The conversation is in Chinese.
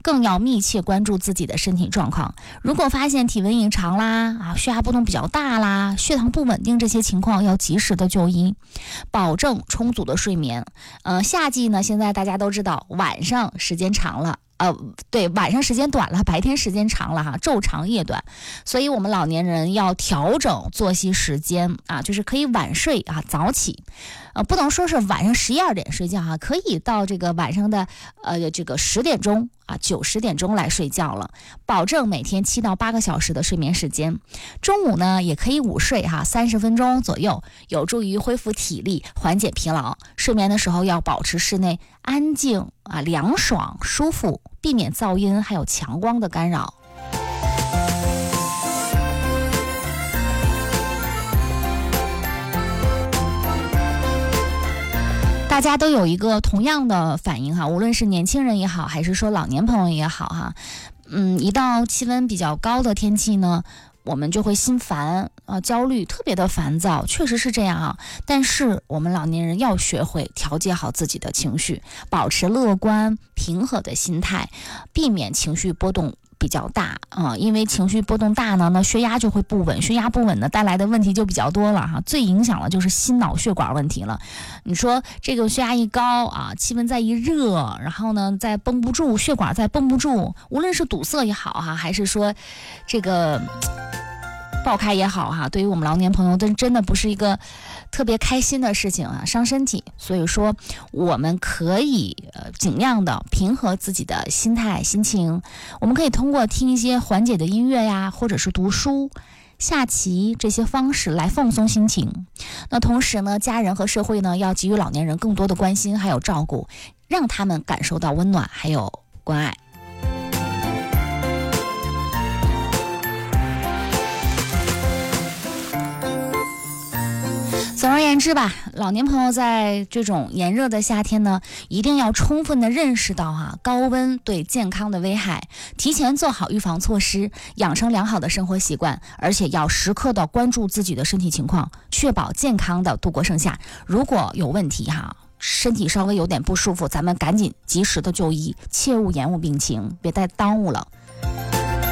更要密切关注自己的身体状况。如果发现体温异常啦，血压波动比较大啦，血糖不稳定这些情况，要及时的就医，保证充足的睡眠。夏季呢，现在大家都知道晚上时间长了。对，晚上时间短了，白天时间长了哈，昼长夜短，所以我们老年人要调整作息时间啊，就是可以晚睡啊，早起，不能说是晚上11、12点睡觉哈，可以到这个晚上的这个10点钟啊，9、10点钟来睡觉了，保证每天7到8个小时的睡眠时间。中午呢也可以午睡哈，30分钟左右，有助于恢复体力，缓解疲劳。睡眠的时候要保持室内安静啊，凉爽舒服，避免噪音还有强光的干扰。大家都有一个同样的反应哈，无论是年轻人也好，还是说老年朋友也好哈，一到气温比较高的天气呢，我们就会心烦焦虑，特别的烦躁，确实是这样啊。但是我们老年人要学会调节好自己的情绪，保持乐观平和的心态，避免情绪波动比较大因为情绪波动大呢，那血压就会不稳，血压不稳呢带来的问题就比较多了哈。最影响的就是心脑血管问题了。你说这个血压一高啊，气温再一热，然后呢再绷不住，血管再绷不住，无论是堵塞也好哈，还是说这个爆开也好哈，对于我们老年朋友真的不是一个特别开心的事情啊，伤身体。所以说我们可以尽量的平和自己的心态心情，我们可以通过听一些缓解的音乐呀，或者是读书下棋这些方式来放松心情。那同时呢，家人和社会呢要给予老年人更多的关心还有照顾，让他们感受到温暖还有关爱。总而言之吧，老年朋友在这种炎热的夏天呢，一定要充分的认识到高温对健康的危害，提前做好预防措施，养成良好的生活习惯，而且要时刻的关注自己的身体情况，确保健康的度过盛夏。如果有问题身体稍微有点不舒服，咱们赶紧及时的就医，切勿延误病情，别再耽误了。